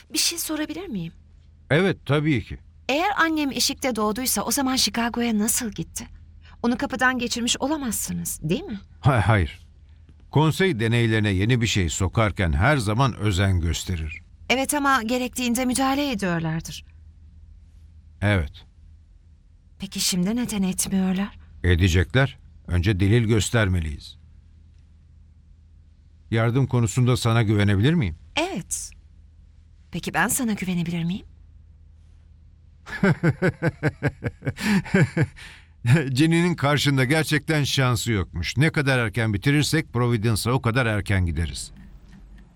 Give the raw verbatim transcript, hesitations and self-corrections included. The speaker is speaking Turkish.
Bir şey sorabilir miyim? Evet, tabii ki. Eğer annem eşikte doğduysa o zaman Chicago'ya nasıl gitti? Onu kapıdan geçirmiş olamazsınız, değil mi? Ha- Hayır. Konsey deneylerine yeni bir şey sokarken her zaman özen gösterir. Evet ama gerektiğinde müdahale ediyorlardır. Evet, Peki şimdi neden etmiyorlar? edecekler. Önce delil göstermeliyiz. Yardım konusunda sana güvenebilir miyim? Evet. Peki ben sana güvenebilir miyim? Jenny'nin karşında gerçekten şansı yokmuş. Ne kadar erken bitirirsek Providence'a o kadar erken gideriz.